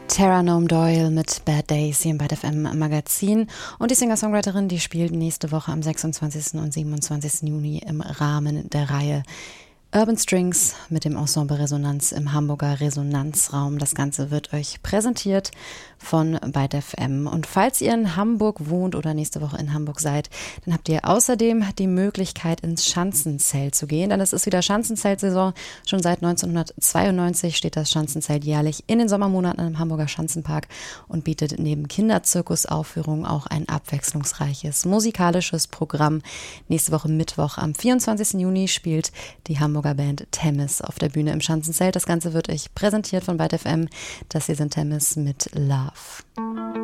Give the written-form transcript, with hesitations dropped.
Tara Noam Doyle mit Bad Days hier im Byte FM Magazin. Und die Singer-Songwriterin, die spielt nächste Woche am 26. und 27. Juni im Rahmen der Reihe Urban Strings mit dem Ensemble Resonanz im Hamburger Resonanzraum. Das Ganze wird euch präsentiert von Byte FM. Und falls ihr in Hamburg wohnt oder nächste Woche in Hamburg seid, dann habt ihr außerdem die Möglichkeit, ins Schanzenzelt zu gehen. Denn es ist wieder Schanzenzeltsaison. Schon seit 1992 steht das Schanzenzelt jährlich in den Sommermonaten im Hamburger Schanzenpark und bietet neben Kinderzirkusaufführungen auch ein abwechslungsreiches musikalisches Programm. Nächste Woche Mittwoch am 24. Juni spielt die Hamburger Band Temis auf der Bühne im Schanzenzelt. Das Ganze wird euch präsentiert von Byte FM. Das hier sind Temis mit Love.